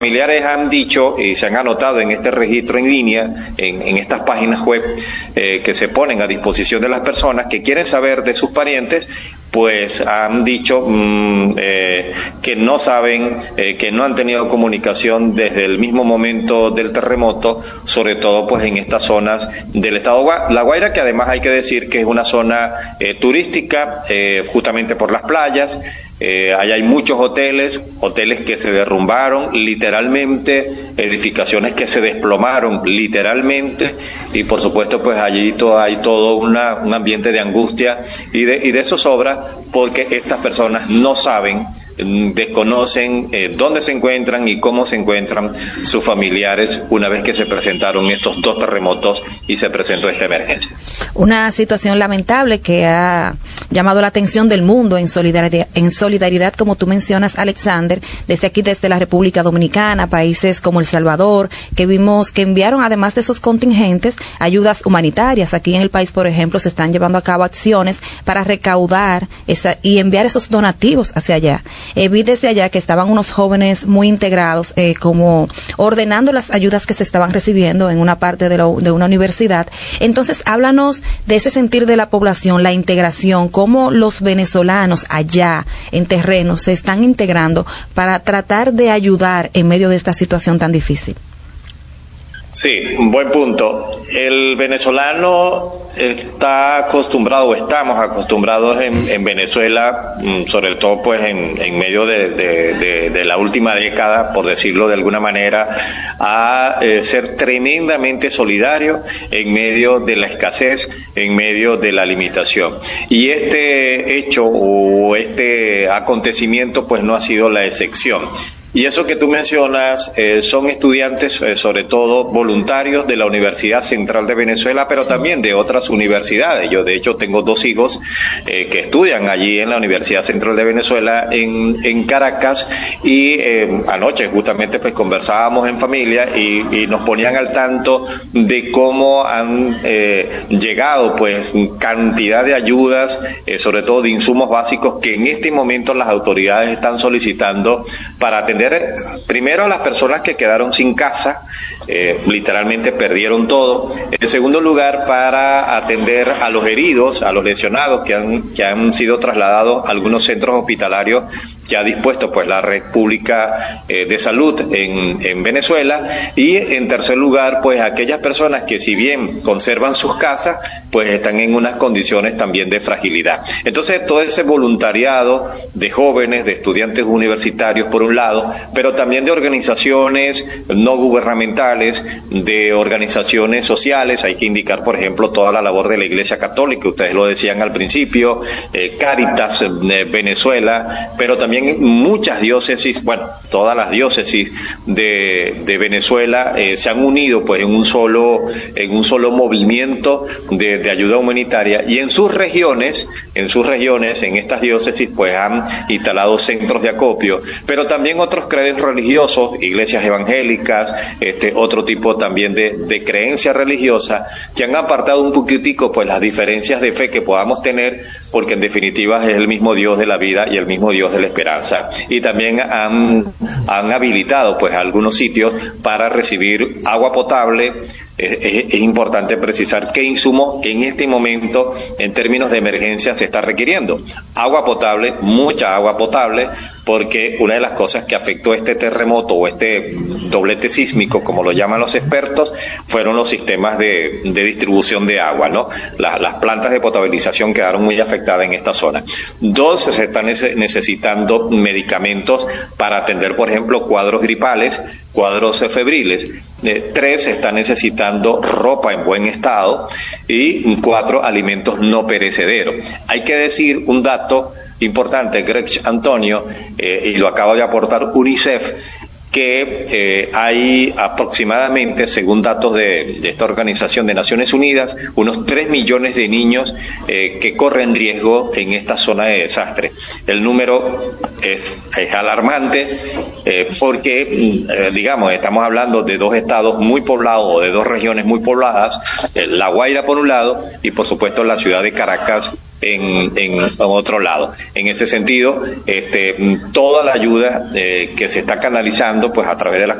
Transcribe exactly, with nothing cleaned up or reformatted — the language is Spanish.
familiares han dicho y se han anotado en este registro en línea, en, en estas páginas web eh, que se ponen a disposición de las personas que quieren saber de sus parientes, pues han dicho mmm, eh, que no saben, eh, que no han tenido comunicación desde el mismo momento del terremoto, sobre todo pues en estas zonas del estado La Guaira, que además hay que decir que es una zona eh, turística, eh, justamente por las playas. Eh, allá hay muchos hoteles, hoteles que se derrumbaron literalmente, edificaciones que se desplomaron literalmente, y por supuesto pues allí todo, hay todo una, un ambiente de angustia y de, y de zozobra, porque estas personas no saben, desconocen eh, dónde se encuentran y cómo se encuentran sus familiares una vez que se presentaron estos dos terremotos y se presentó esta emergencia. Una situación lamentable que ha llamado la atención del mundo en solidaridad, en solidaridad, como tú mencionas, Alexander, desde aquí, desde la República Dominicana, países como El Salvador, que vimos que enviaron, además de esos contingentes, ayudas humanitarias. Aquí en el país, por ejemplo, se están llevando a cabo acciones para recaudar esa, y enviar esos donativos hacia allá. Eh, vi desde allá que estaban unos jóvenes muy integrados, eh, como ordenando las ayudas que se estaban recibiendo en una parte de, lo, de una universidad. Entonces, háblanos de ese sentir de la población, la integración, cómo los venezolanos allá en terreno se están integrando para tratar de ayudar en medio de esta situación tan difícil. Sí, un buen punto. El venezolano está acostumbrado, o estamos acostumbrados en, en Venezuela, sobre todo pues en, en medio de, de, de, de la última década, por decirlo de alguna manera, a eh, ser tremendamente solidario en medio de la escasez, en medio de la limitación. Y este hecho o este acontecimiento pues no ha sido la excepción. Y eso que tú mencionas eh, son estudiantes, eh, sobre todo voluntarios de la Universidad Central de Venezuela, pero también de otras universidades. Yo, de hecho, tengo dos hijos eh, que estudian allí en la Universidad Central de Venezuela en, en Caracas, y eh, anoche justamente pues conversábamos en familia y, y nos ponían al tanto de cómo han eh, llegado pues cantidad de ayudas, eh, sobre todo de insumos básicos que en este momento las autoridades están solicitando para atender primero a las personas que quedaron sin casa, eh, literalmente perdieron todo. En segundo lugar, para atender a los heridos, a los lesionados que han, que han sido trasladados a algunos centros hospitalarios que ha dispuesto pues la Red Pública eh, de Salud en, en Venezuela. Y en tercer lugar, pues aquellas personas que, si bien conservan sus casas, pues están en unas condiciones también de fragilidad. Entonces, todo ese voluntariado de jóvenes, de estudiantes universitarios por un lado, pero también de organizaciones no gubernamentales, de organizaciones sociales. Hay que indicar, por ejemplo, toda la labor de la Iglesia Católica, ustedes lo decían al principio, eh, Cáritas eh, Venezuela, pero también muchas diócesis, bueno, todas las diócesis de, de Venezuela eh, se han unido pues en un solo, en un solo movimiento de, de ayuda humanitaria, y en sus regiones, en sus regiones, en estas diócesis, pues han instalado centros de acopio, pero también otros credos religiosos, iglesias evangélicas, este otro tipo también de, de creencia religiosa, que han apartado un poquitico pues las diferencias de fe que podamos tener, porque en definitiva es el mismo Dios de la vida y el mismo Dios de la esperanza. Y también han, han habilitado pues algunos sitios para recibir agua potable. Es, es importante precisar qué insumo en este momento en términos de emergencia se está requiriendo. Agua potable, mucha agua potable, porque una de las cosas que afectó este terremoto o este doblete sísmico, como lo llaman los expertos, fueron los sistemas de, de distribución de agua, ¿no? La, las plantas de potabilización quedaron muy afectadas en esta zona. Dos, se están necesitando medicamentos para atender, por ejemplo, cuadros gripales, cuadros febriles. Eh, tres, se está necesitando ropa en buen estado. Y cuatro, alimentos no perecederos. Hay que decir un dato importante, Greg Antonio, eh, y lo acaba de aportar UNICEF, que eh, hay aproximadamente, según datos de, de esta Organización de Naciones Unidas, unos tres millones de niños eh, que corren riesgo en esta zona de desastre. El número es, es alarmante eh, porque, eh, digamos, estamos hablando de dos estados muy poblados, o de dos regiones muy pobladas, eh, La Guaira por un lado y por supuesto la ciudad de Caracas en, en, en otro lado. En ese sentido, este, toda la ayuda eh, que se está canalizando, pues a través de las